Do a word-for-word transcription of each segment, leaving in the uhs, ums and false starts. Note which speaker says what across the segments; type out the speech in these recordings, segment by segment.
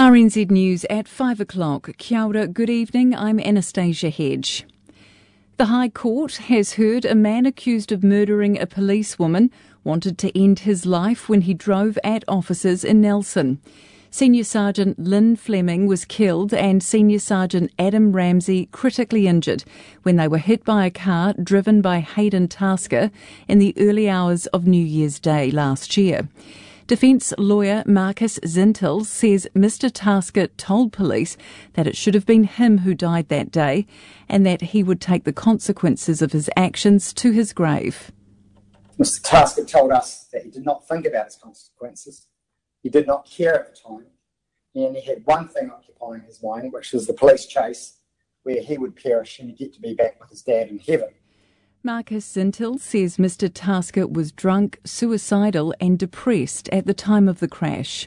Speaker 1: R N Z News at five o'clock. Kia ora, good evening, I'm Anastasia Hedge. The High Court has heard a man accused of murdering a policewoman wanted to end his life when he drove at officers in Nelson. Senior Sergeant Lynn Fleming was killed and Senior Sergeant Adam Ramsey critically injured when they were hit by a car driven by Hayden Tasker in the early hours of New Year's Day last year. Defence lawyer Marcus Zintel says Mister Tasker told police that it should have been him who died that day and that he would take the consequences of his actions to his grave.
Speaker 2: Mister Tasker told us that he did not think about his consequences. He did not care at the time, and he had one thing occupying his mind, which was the police chase, where he would perish and get to be back with his dad in heaven.
Speaker 1: Marcus Zintel says Mister Tasker was drunk, suicidal and depressed at the time of the crash.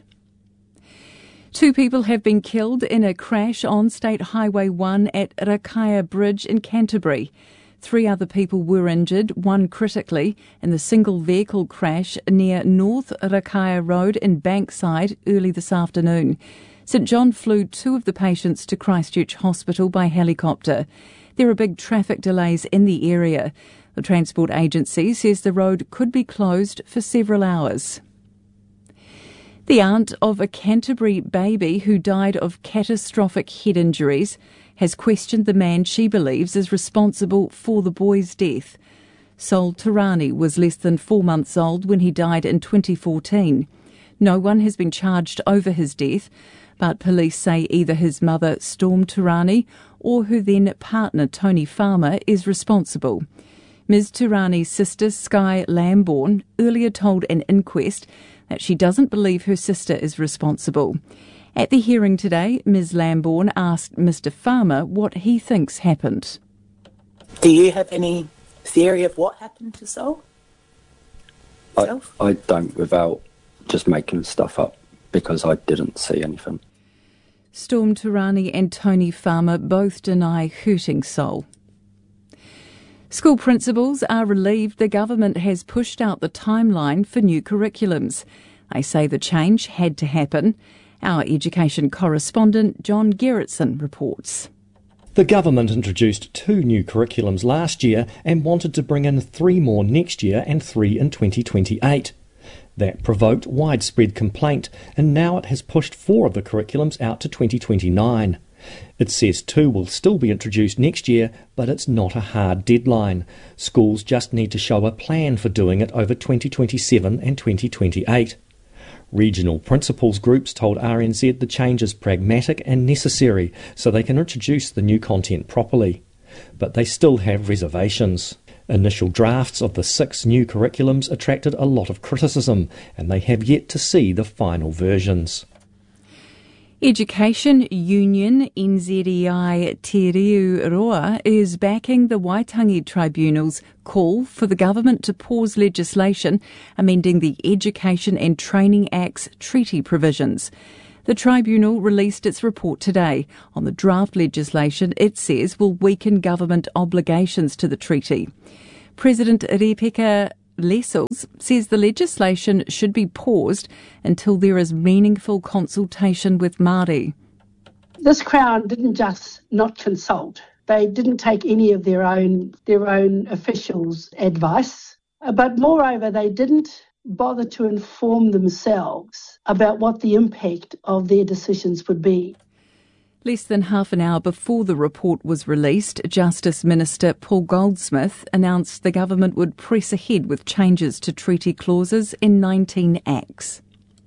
Speaker 1: Two people have been killed in a crash on State Highway one at Rakaia Bridge in Canterbury. Three other people were injured, one critically, in the single vehicle crash near North Rakaia Road in Bankside early this afternoon. St John flew two of the patients to Christchurch Hospital by helicopter. There are big traffic delays in the area. The Transport Agency says the road could be closed for several hours. The aunt of a Canterbury baby who died of catastrophic head injuries has questioned the man she believes is responsible for the boy's death. Sol Tarani was less than four months old when he died in twenty fourteen. No one has been charged over his death, but police say either his mother, Storm Tarani, or her then partner, Tony Farmer, is responsible. Miz Tarani's sister, Sky Lambourne, earlier told an inquest that she doesn't believe her sister is responsible. At the hearing today, Miz Lambourne asked Mister Farmer what he thinks happened.
Speaker 3: Do you have any theory of what happened to Sol?
Speaker 4: I, I don't, without just making stuff up, because I didn't see anything.
Speaker 1: Storm Tarani and Tony Farmer both deny hurting Sol. School principals are relieved the government has pushed out the timeline for new curriculums. They say the change had to happen. Our education correspondent John Gerritsen reports.
Speaker 5: The government introduced two new curriculums last year and wanted to bring in three more next year and three in twenty twenty-eight. That provoked widespread complaint, and now it has pushed four of the curriculums out to twenty twenty-nine. It says two will still be introduced next year, but it's not a hard deadline. Schools just need to show a plan for doing it over twenty twenty-seven and twenty twenty-eight. Regional principals groups told R N Z the change is pragmatic and necessary so they can introduce the new content properly. But they still have reservations. Initial drafts of the six new curriculums attracted a lot of criticism, and they have yet to see the final versions.
Speaker 1: Education Union N Z E I Te Reo Roa is backing the Waitangi Tribunal's call for the government to pause legislation amending the Education and Training Act's treaty provisions. The tribunal released its report today on the draft legislation it says will weaken government obligations to the treaty. President Rebecca Lessels says the legislation should be paused until there is meaningful consultation with Māori.
Speaker 6: This Crown didn't just not consult. They didn't take any of their own their own officials' advice. But moreover, they didn't bother to inform themselves about what the impact of their decisions would be.
Speaker 1: Less than half an hour before the report was released, Justice Minister Paul Goldsmith announced the government would press ahead with changes to treaty clauses in nineteen acts.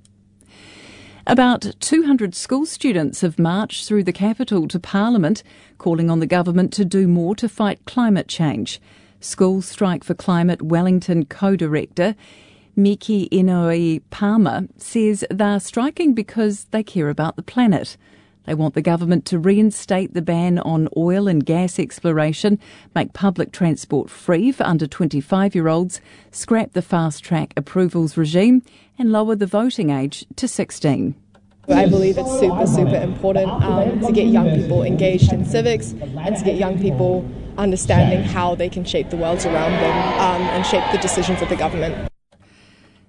Speaker 1: About two hundred school students have marched through the capital to Parliament, calling on the government to do more to fight climate change. School Strike for Climate Wellington co-director Miki Inoi Palmer says they're striking because they care about the planet. They want the government to reinstate the ban on oil and gas exploration, make public transport free for under twenty-five-year-olds, scrap the fast-track approvals regime and lower the voting age to sixteen.
Speaker 7: I believe it's super, super important um, to get young people engaged in civics and to get young people understanding how they can shape the world around them um, and shape the decisions of the government.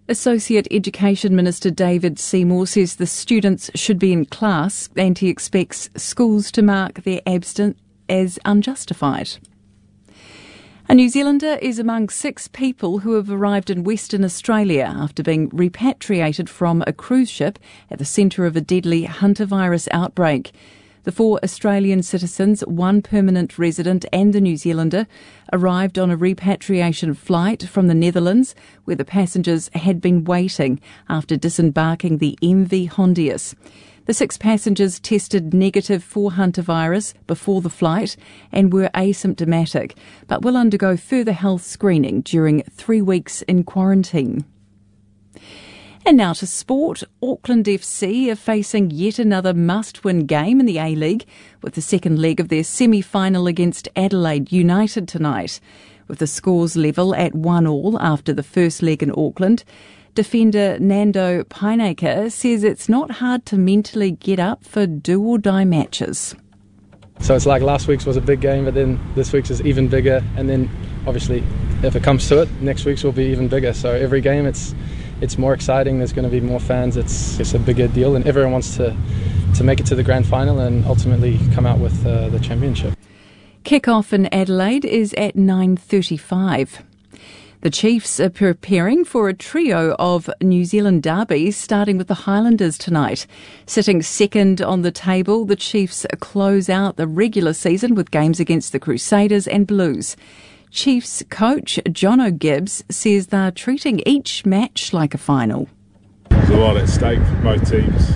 Speaker 1: Associate Education Minister David Seymour says the students should be in class and he expects schools to mark their absence as unjustified. A New Zealander is among six people who have arrived in Western Australia after being repatriated from a cruise ship at the centre of a deadly hantavirus outbreak. The four Australian citizens, one permanent resident and the New Zealander, arrived on a repatriation flight from the Netherlands where the passengers had been waiting after disembarking the M V Hondius. The six passengers tested negative for hantavirus before the flight and were asymptomatic, but will undergo further health screening during three weeks in quarantine. And now to sport. Auckland F C are facing yet another must-win game in the A-League with the second leg of their semi-final against Adelaide United tonight. With the scores level at one all after the first leg in Auckland, defender Nando Pineacre says it's not hard to mentally get up for do-or-die matches.
Speaker 8: So it's like last week's was a big game, but then this week's is even bigger, and then obviously if it comes to it, next week's will be even bigger. So every game it's it's more exciting, there's going to be more fans, it's it's a bigger deal, and everyone wants to, to make it to the grand final and ultimately come out with uh, the championship.
Speaker 1: Kick-off in Adelaide is at nine thirty-five. The Chiefs are preparing for a trio of New Zealand derbies, starting with the Highlanders tonight. Sitting second on the table, the Chiefs close out the regular season with games against the Crusaders and Blues. Chiefs coach Jono Gibbs says they're treating each match like a final.
Speaker 9: There's a lot at stake for both teams.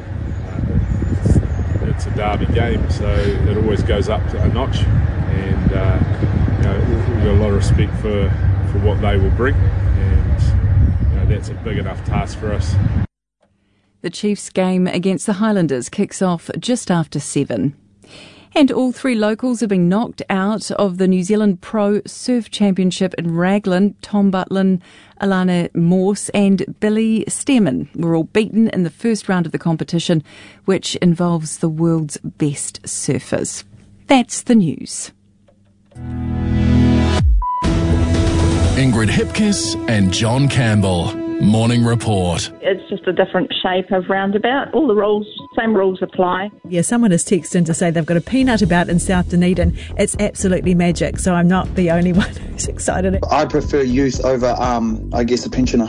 Speaker 9: Uh, it's a derby game, so it always goes up a notch, and uh, you know, we've got a lot of respect for, for what they will bring, and you know, that's a big enough task for us.
Speaker 1: The Chiefs game against the Highlanders kicks off just after seven. And all three locals have been knocked out of the New Zealand Pro Surf Championship in Raglan. Tom Butlin, Alana Morse and Billy Stearman were all beaten in the first round of the competition, which involves the world's best surfers. That's the news.
Speaker 10: Ingrid Hipkiss and John Campbell. Morning Report.
Speaker 11: It's just a different shape of roundabout. All the rules, same rules apply.
Speaker 12: Yeah, someone has texted in to say they've got a peanut about in South Dunedin. It's absolutely magic, so I'm not the only one who's excited.
Speaker 13: I prefer youth over, um, I guess, a pensioner.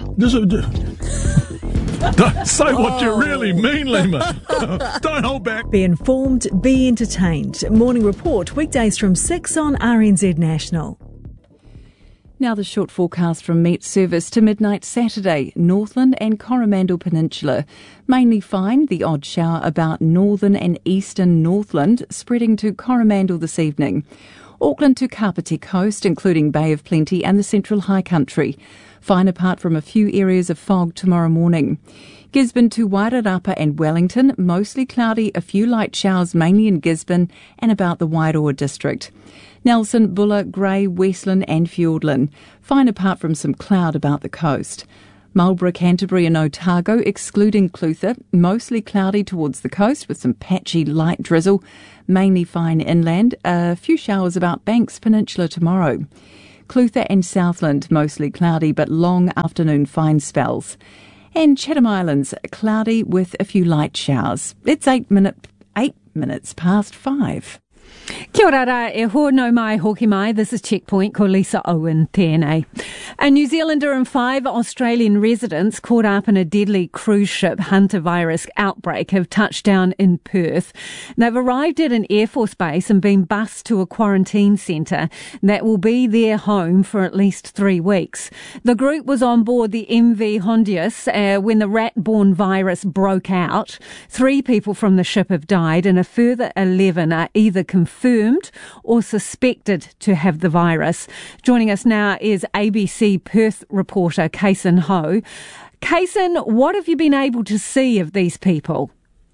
Speaker 14: Don't say what you really mean, Lima. Don't hold back.
Speaker 12: Be informed, be entertained. Morning Report, weekdays from six on R N Z National.
Speaker 1: Now the short forecast from Met Service to midnight Saturday, Northland and Coromandel Peninsula. Mainly fine, the odd shower about northern and eastern Northland, spreading to Coromandel this evening. Auckland to Kapiti Coast, including Bay of Plenty and the Central High Country. Fine apart from a few areas of fog tomorrow morning. Gisborne to Wairarapa and Wellington, mostly cloudy, a few light showers mainly in Gisborne and about the Wairoa district. Nelson, Buller, Grey, Westland and Fiordland. Fine apart from some cloud about the coast. Marlborough, Canterbury and Otago, excluding Clutha, mostly cloudy towards the coast with some patchy light drizzle. Mainly fine inland, a few showers about Banks Peninsula tomorrow. Clutha and Southland, mostly cloudy but long afternoon fine spells. And Chatham Islands, cloudy with a few light showers. It's eight, minute, eight minutes past five.
Speaker 15: Kia ora ra, e ho no mai hoki mai. This is Checkpoint, ko Lisa Owen tēnei. A New Zealander and five Australian residents caught up in a deadly cruise ship hantavirus outbreak have touched down in Perth. They've arrived at an Air Force base and been bused to a quarantine centre that will be their home for at least three weeks. The group was on board the M V Hondius uh, when the rat-borne virus broke out. Three people from the ship have died and a further eleven are either confirmed or suspected to have the virus. Joining us now is A B C Perth reporter Kason Ho. Kason, what have you been able to see of these people?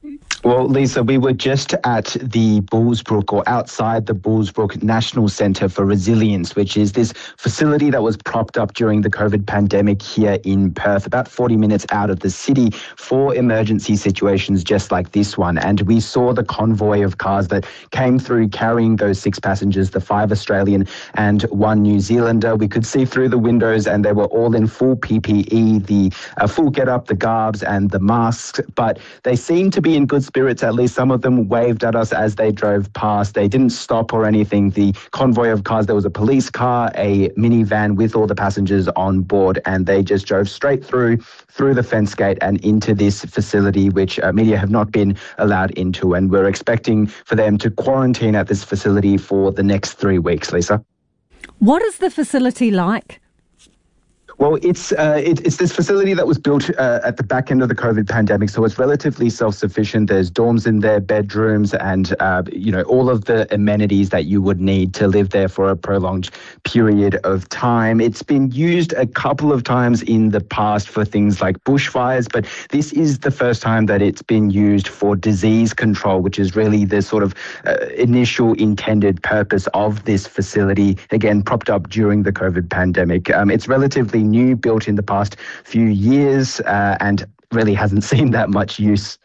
Speaker 16: Well, Lisa, we were just at the Bullsbrook or outside the Bullsbrook National Centre for Resilience, which is this facility that was propped up during the COVID pandemic here in Perth, about forty minutes out of the city for emergency situations just like this one. And we saw the convoy of cars that came through carrying those six passengers, the five Australian and one New Zealander. We could see through the windows and they were all in full P P E, the uh, full get-up, the garbs and the masks, but they seemed to be in good spirits. At least some of them waved at us as they drove past. They didn't stop or anything. The convoy of cars, there was a police car, a minivan with all the passengers on board, and they just drove straight through, through the fence gate and into this facility, which uh, media have not been allowed into. And we're expecting for them to quarantine at this facility for the next three weeks, Lisa.
Speaker 15: What is the facility like?
Speaker 16: Well, it's uh, it, it's this facility that was built uh, at the back end of the COVID pandemic, so it's relatively self-sufficient. There's dorms in there, bedrooms, and uh, you know all of the amenities that you would need to live there for a prolonged period of time. It's been used a couple of times in the past for things like bushfires, but this is the first time that it's been used for disease control, which is really the sort of uh, initial intended purpose of this facility. Again, propped up during the COVID pandemic. Um, it's relatively new, built in the past few years, uh, and really hasn't seen that much use.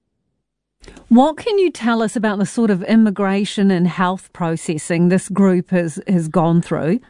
Speaker 15: What can you tell us about the sort of immigration and health processing this group has, has gone through?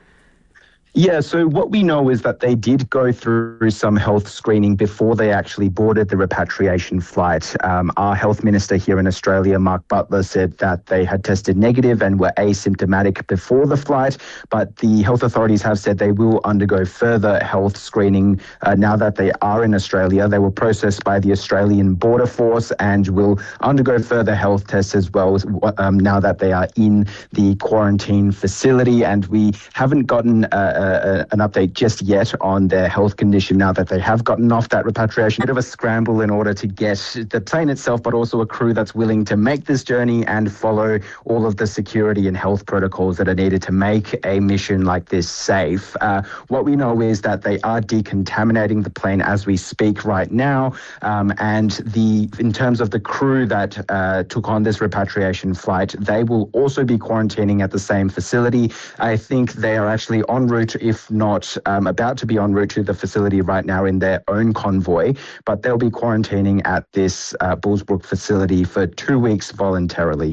Speaker 16: Yeah, so what we know is that they did go through some health screening before they actually boarded the repatriation flight. Um, our health minister here in Australia, Mark Butler, said that they had tested negative and were asymptomatic before the flight, but the health authorities have said they will undergo further health screening uh, now that they are in Australia. They were processed by the Australian Border Force and will undergo further health tests as well um, now that they are in the quarantine facility. And we haven't gotten uh, Uh, an update just yet on their health condition now that they have gotten off that repatriation. A bit of a scramble in order to get the plane itself, but also a crew that's willing to make this journey and follow all of the security and health protocols that are needed to make a mission like this safe. Uh, what we know is that they are decontaminating the plane as we speak right now, um, and the in terms of the crew that uh, took on this repatriation flight, they will also be quarantining at the same facility. I think they are actually en route, if not um, about to be en route to the facility right now in their own convoy, but they'll be quarantining at this uh, Bullsbrook facility for two weeks voluntarily.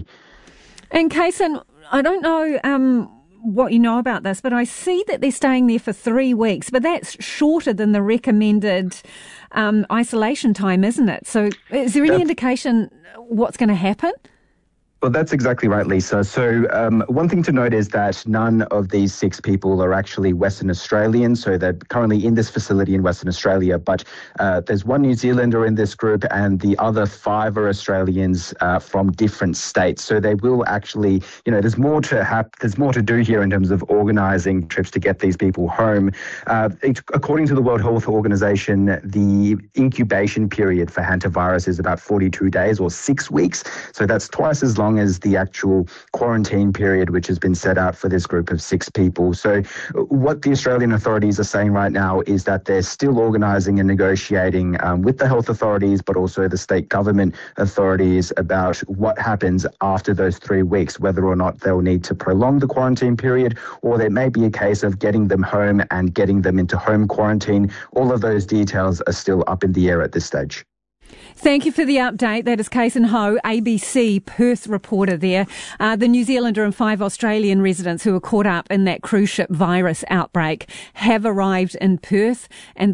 Speaker 15: And Kaysen, I don't know um, what you know about this, but I see that they're staying there for three weeks, but that's shorter than the recommended um, isolation time, isn't it? So is there any indication what's going to happen?
Speaker 16: Well, that's exactly right, Lisa. So um, one thing to note is that none of these six people are actually Western Australians. So they're currently in this facility in Western Australia, but uh, there's one New Zealander in this group and the other five are Australians uh, from different states. So they will actually, you know, there's more to have, there's more to do here in terms of organising trips to get these people home. Uh, it, according to the World Health Organization, the incubation period for hantavirus is about forty-two days or six weeks. So that's twice as long as the actual quarantine period, which has been set out for this group of six people. So what the Australian authorities are saying right now is that they're still organising and negotiating um, with the health authorities, but also the state government authorities about what happens after those three weeks, whether or not they'll need to prolong the quarantine period, or there may be a case of getting them home and getting them into home quarantine. All of those details are still up in the air at this stage.
Speaker 15: Thank you for the update. That is Kaysen Ho, A B C Perth reporter there. Uh, the New Zealander and five Australian residents who were caught up in that cruise ship virus outbreak have arrived in Perth, and